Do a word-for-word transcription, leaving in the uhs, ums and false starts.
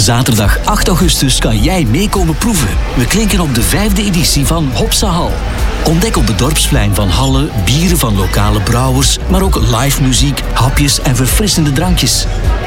Zaterdag acht augustus kan jij meekomen proeven. We klinken op de vijfde editie van Hopsa Hal. Ontdek op de dorpsplein van Halle bieren van lokale brouwers, maar ook live muziek, hapjes en verfrissende drankjes.